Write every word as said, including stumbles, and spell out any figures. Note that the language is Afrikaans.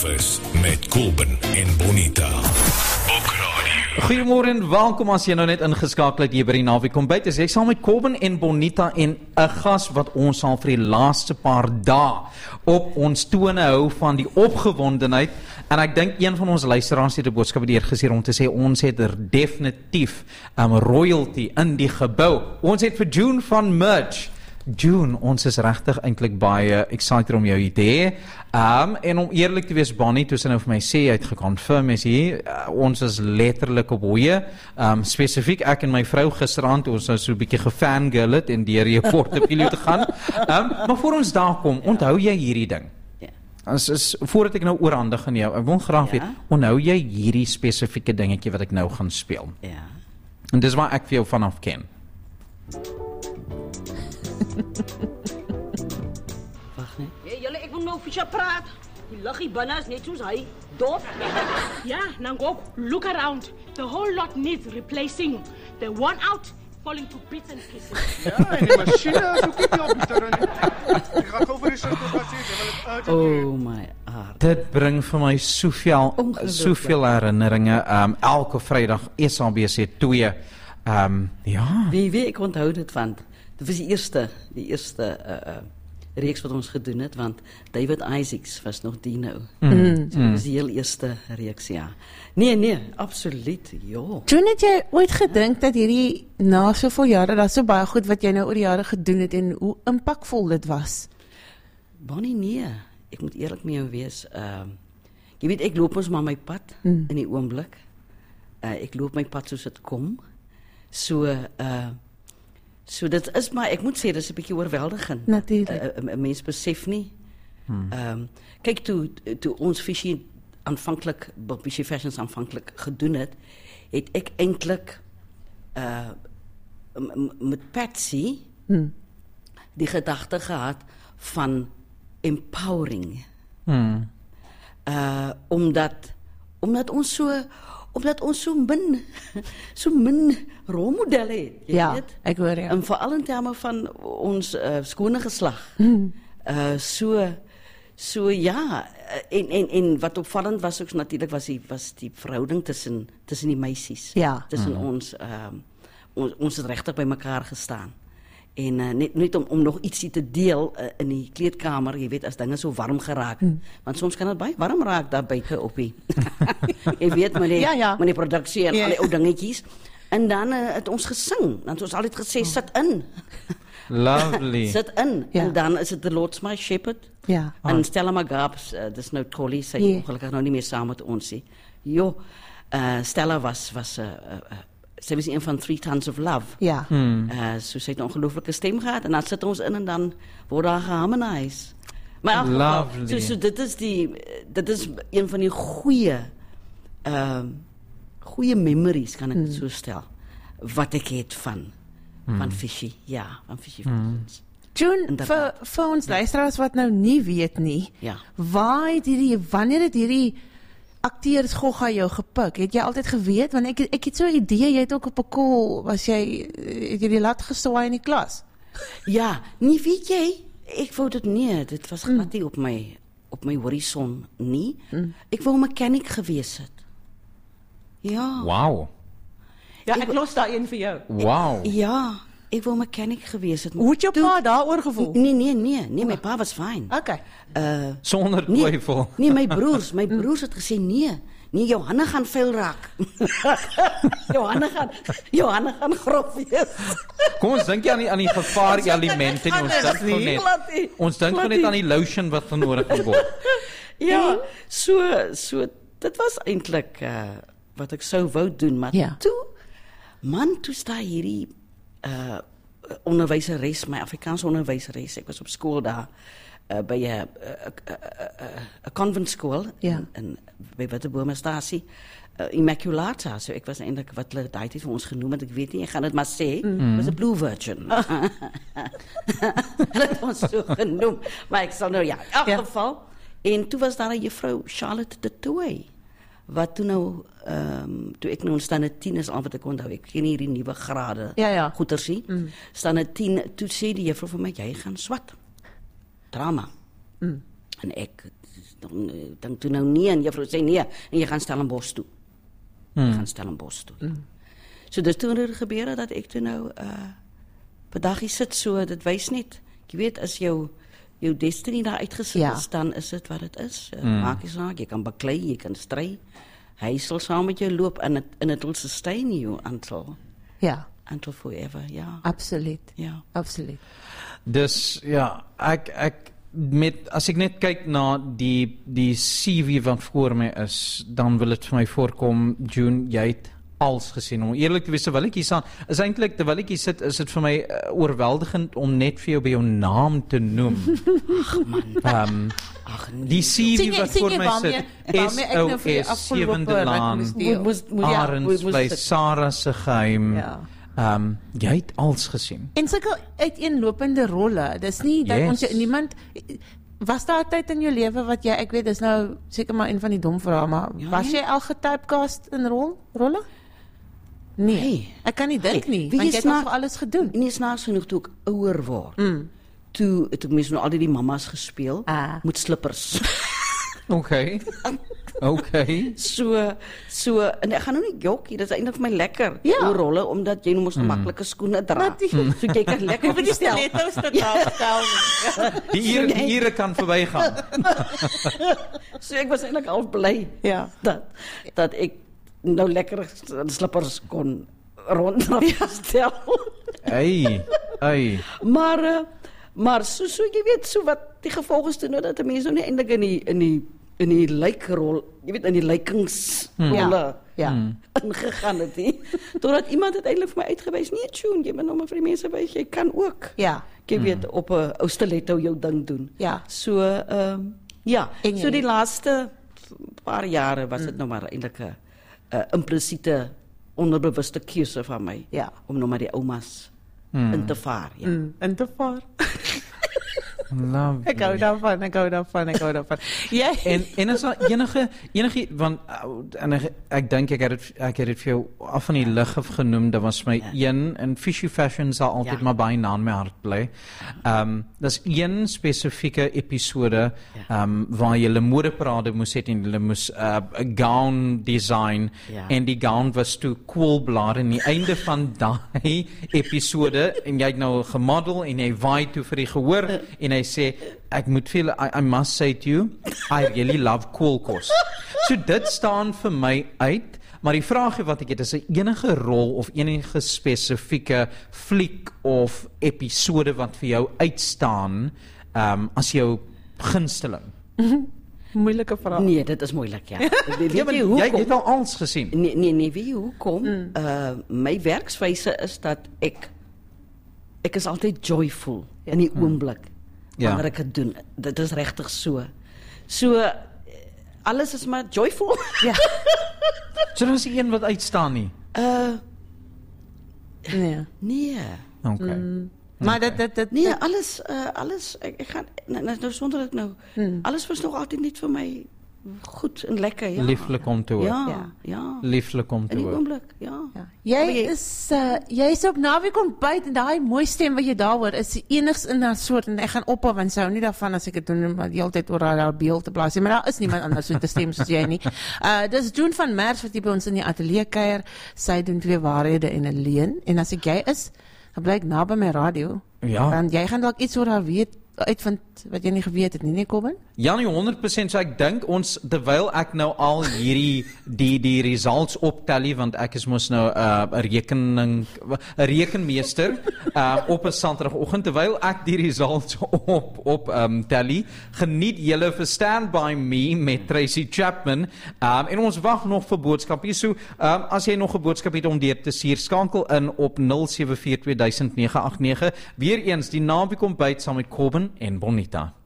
Breakfast met Kobben en Bonita. Op radio. Goeiemôre en welkom as jy nou net ingeskakel het hier by die Naweek Kombyt. Ek saam met Kobben en Bonita en 'n gas wat ons al vir die laaste paar dae op ons tone hou van die opgewondenheid. En ek dink een van ons luisteraars het 'n boodskap deurgestuur om te sê ons het er definitief um, royalty in die gebou. Ons het vir June van Merch. June, ons is regtig eintlik baie excited om jou hier te hê. Um, en om eerlik te wees, Bonnie, toe sy nou vir my sê, hy het geconfirm is hier, uh, ons is letterlik op hoë. Um, spesifiek ek en my vrou gisterand, ons nou so 'n bietjie gefangirl het en deur die portefeulje te gaan. Um, maar voor ons daar kom, onthou jy hierdie ding? Ja. As is voordat ek nou oorhandig aan jou, ek wil graag weet, ja? Onthou jy hierdie spesifieke dingetjie wat ek nou gaan speel? Ja. En dis waar ek vir jou vanaf ken. Wacht net. Hey, julle, ek wil nou Fischer praat. Die luggie binne is net soos hy. Dof. Ja, Nangok, look around. The whole lot needs replacing. The one out, falling to bits and pieces. Ja, en die masjiene is ook nie op die terrein. Ek gaan gou vir die sirkus wat sê, jy wil het uit. Oh my aard. Dit bring vir my soveel, soveel herinneringe. Um, elke Vrydag S A B C twee. Um, ja. Wie wie ek onthou dit van. Dit was die eerste, die eerste uh, uh, reeks wat ons gedoen het, want David Isaacs was nog Dino. Mm. So dit was die heel eerste reeks, ja. Nee, nee, absoluut, ja. Toen het jy ooit gedink dat hierdie, na soveel jare, dat so baie goed wat jy nou oor die jare gedoen het en hoe impactvol dit was? Bonnie, nee, ek moet eerlik met jou wees. Uh, jy weet, ek loop ons maar my pad mm. in die oomblik. Uh, ek loop my pad soos het kom. So, uh, So dit is maar, ek moet sê, dit is 'n bietjie oorweldigend. Natuurlijk. 'n uh, Mens besef nie. Hmm. Um, kyk, toe, toe ons Fishy aanvanklik, Fishy Fashions aanvanklik gedoen het, het ek eintlik uh, met Patsy hmm. die gedagte gehad van empowering. Hmm. Uh, omdat, omdat ons so... Omdat ons so min, so min rolmodelle het, jy ja, weet? Ek hoor ja. En veral in terme van ons uh, skone geslag. Mm. Uh, so, so ja, en, en, en wat opvallend was ook natuurlik was die, was die verhouding tussen, tussen die meisies. Ja. Tussen mm. ons, uh, ons, ons het regtig by mekaar gestaan. En uh, net, net om, om nog ietsie te deel uh, in die kleedkamer, jy weet, as dinge so warm geraak. Mm. Want soms kan het baie warm raak daar buite op die. Jy weet, met die, ja, ja. met die produksie en ja. al die ou dingetjies. En dan uh, het ons gesing. Dan het ons altyd gesê, sit in. Lovely. Sit in. Ja. En dan is het de Lord My Shepherd. Ja. En oh. Stella McGabs, uh, dis nou Tolly, sy yeah. ongelukkig nou nie meer saam met ons nie. Jo, uh, Stella was... was uh, uh, Sy was een van Three Tons of Love. Ja. Hmm. Uh, so sy het 'n ongelooflike stem gehad. En dan sit ons in en dan word daar geharmonise. Maar Lovely. So, so dit is die, dit is een van die goeie, uh, goeie memories, kan ek hmm. het so stel, wat ek het van, hmm. van Fishy. Ja, van Fishy Fashions. Hmm. June, vir, vir ons ja. luisteraars wat nou nie weet nie, ja. waar het hierdie, wanneer het hierdie acteurs gogga jou gepik? Het jy altyd geweet? Want ek, ek het so 'n idee, jy het ook op 'n kool, was jy, het jy die lat geswaai in die klas? Ja, nie weet jy, ek wou dit nie, dit was glad nie mm. op my, op my horison nie. Mm. Ek wou mechanic gewees het. Ja. Wow. Ja, ek, ek los daar een vir jou. Wow. Ek, ja, ek wou mechanic gewees het. Hoe het jou pa daaroor gevoel? Nee, nee, nee, nee, my pa was fyn. Okay. Uh, Sonder nee, twyfel. Nee, my broers, my broers het gesê nee. Nee, jou hande gaan vuil raak. jou hande gaan, jou hande gaan grof wees. Kom ons dink jy aan die aan die gevaar element en ons dink nou net. Ons dink nou net aan die lotion wat genodig word. Ja, so so dit was eintlik uh, wat ek sou wou doen, maar ja. toe man toe staan hierdie uh onderwyseres, my Afrikaanse onderwyseres. Ek was op skool daar uh, by 'n 'n convent school ja. in, in by Witboomerstasie, uh, Immaculata. So ek was eintlik wat hulle daai tyd vir ons genoem het, ek weet nie, ek gaan dit maar sê, mm. was 'n blue virgin. Hulle het ons so genoem, maar ek sal nou ja, in elk ja. geval. En toe was daar 'n juffrou Charlotte de Tooy. Wat toen nou, um, toen ik nou staan het tien is al wat ik onthou, ik ken hier die nieuwe graden, ja, ja. goeders zie, mm. staan het tien, toen zei die juffrouw van mij, jij gaat zwart, drama. Mm. En ik, dink toe nou nee en juffrou sê nee en jy gaan Stellenbosch toe. Hmm. Jy gaan Stellenbosch toe. Hmm. So dis toe er gebeur dat ek toe nou uh per dagie sit so, dit wys net. Jy weet as jou jou destiny daar uitgesit Ja. is, dan is dit wat dit is. Uh, Hmm. Maak nie saak, jy kan baklei, jy kan stry. Hy sal saam met jou loop en het, en it will sustain you until Ja, until forever. Ja. absoluut. Ja. Absoluut. Dus ja, ek ek met as ek net kyk na die die C V wat voor my is, dan wil dit vir my voorkom June, jy het als gesien. Om eerlik te wees, terwyl ek hier staan, is eintlik terwyl ek hier sit, is dit vir my uh, oorweldigend om net vir jou by jou naam te noem. Ag man. Ehm Ag nee. die C V Sien jy- wat sien voor jy my waarmee- sit, waarmee ek nou vir die S O S afgelope Sewende ruk Laan, moes deel? Moes- moes- ja, Arends moes by dit- Sarah se geheim. Ja. Ehm jy het als gesien. En sulke uiteenlopende rolle. Dis nie dat Yes. ons jou- niemand was daar 'n tyd in jou lewe wat jy ek weet dis nou seker maar een van die dom vrae, maar Ja, was nee. jy al getypecast in rol rolle? Nee. Nee. Ek kan nie dink Nee, nie, wie want is jy het al na- vir alles gedoen. Nie snaaks genoeg toe ek ouer word. Mm. Toe het ek mens nou al die mammas gespeel Ah. met slippers. Okay. Okay. So so en ek gaan nou nie jokkie, dit is eintlik vir my lekker. Ja. Die rolle omdat jy nou mos 'n maklike skoene dra. Natuurlijk. So jy kan lekker op die stel. stilettos te stel. Die ure die ure kan verbygaan. So ek was eintlik al bly Ja. dat dat ek nou lekker slippers kon ronddrap stel. Hey. Hey. Maar uh, maar so so jy weet so wat die gevolg is toe nou dat 'n mens nou nie eintlik in die in die in die lykrol, jy weet in die lykingsrolle Ja. Hmm. ingegaan het nie. Totdat iemand het eintlik vir my uitgewys, nee tune, jy moet nou maar vir die mense wys jy kan ook. Ja. Jy weet op 'n ou stiletto jou ding doen. Ja. So ehm um, ja, En so jy- die laaste paar jare was dit nou maar eintlik 'n uh, implisiete onderbewuste keuse van my Ja. om nou maar die oumas Hmm. in te vaar, ja. Mm, en te vaar. Love. Ek hou daarvan, ek hou daarvan, ek hou daarvan. Jy En en is daar enige enige want uh, en ek, ek dink ek het dit ek het dit vir jou af van die lig af genoem. Dit was my Ja. een en Fishy Fashion sal altyd Ja. maar baie na in my hart bly. Ehm um, dis een spesifieke episode ehm um, waar jy 'n modeparade moes hê en hulle moes 'n uh, gown design Ja. en die gown was toe koolblaar en die einde van daai episode en jy het nou gemodel en jy waai toe vir die gehoor en hy sê ek moet vir julle I, I must say to you I really love koolkos. So dit staan vir my uit, maar die vraagie wat ek het is 'n enige rol of enige spesifieke fliek of episode wat vir jou uitstaan um, as jou gunsteling. moeilike vraag. Nee, dit is moeilik, ja. Weet Ja, maar jy jy, jy hoekom? het al alles gesien. Nee, nee, nee, weet jy hoekom? Mm. Uh, my werkswyse is dat ek ek is altyd joyful in die oomblik Ja. wanneer ek dit doen. Dit is regtig so. So eh, alles is maar joyful. Ja. So dan is die een wat uitstaan nie. Uh Nee. nee. Okay. Mm. Maar dit dit dit Nee, alles uh, alles ek, ek gaan nou, nou sonder dit nou. Hmm. Alles was nog altyd net vir my goed en lekker, ja. Lieflik om te hoor. Ja, Ja. ja. Lieflik om te In die hoor. oomblik, ja. Ja. Jy Maar jy- is uh, jy is op naweek ontbyt en daai mooi stem wat jy daar hoor is die enigs in 'n soort en ek gaan ophou want sou nie daarvan as ek dit doen maar die hele tyd oor daai beeld te blaas nie, maar daar is niemand anders so te stem soos jy nie. Uh dis June van Merwe wat hier by ons in die ateljee kuier. Sy doen twee waarhede en 'n leuen en as ek jy is, dan bly ek naby my radio. Ja. Want jy gaan dalk iets oor haar weet uitvind wat jy nie geweet het nie, nee Kobben? Ja, nie honderd persent. So ek dink ons terwyl ek nou al hierdie die die results optel want ek is mos nou 'n uh, rekening 'n rekenmeester uh, op 'n Saterdagoggend terwyl ek die results op op um, tally. Geniet julle vir Stand By Me met Tracy Chapman. Um, en ons wag nog vir boodskappe. So, um, as jy nog 'n boodskap het om deur te stuur, skakel in op nul sewe vier twee duisend nege agt nege. Weereens die naweek ontbyt saam met Kobben en Bonita.